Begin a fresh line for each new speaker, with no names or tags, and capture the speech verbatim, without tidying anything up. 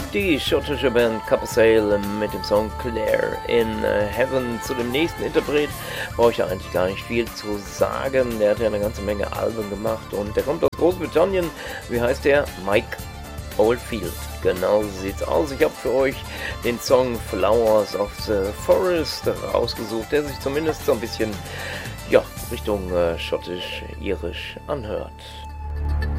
Die schottische Band Capasail mit dem Song Claire in Heaven. Zu dem nächsten Interpret brauche ich ja eigentlich gar nicht viel zu sagen. Der hat ja eine ganze Menge Alben gemacht und der kommt aus Großbritannien. Wie heißt der? Mike Oldfield. Genau so sieht's aus. Ich habe für euch den Song Flowers of the Forest rausgesucht, der sich zumindest so ein bisschen ja, Richtung äh, schottisch-irisch anhört.